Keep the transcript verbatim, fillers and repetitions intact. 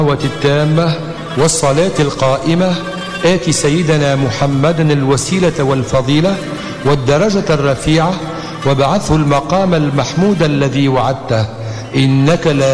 التامة والصلاة القائمة آت سيدنا محمدا الوسيلة والفضيلة والدرجة الرفيعة وابعثه المقام المحمود الذي وعدته إنك لا